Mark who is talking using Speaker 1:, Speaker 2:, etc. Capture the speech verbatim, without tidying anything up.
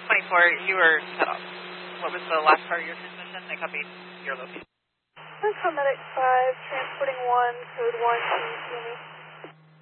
Speaker 1: twenty-four, you were cut off. What was the last part of your transmission? They copied your location.
Speaker 2: Medic five, transporting one, code one, can you see me?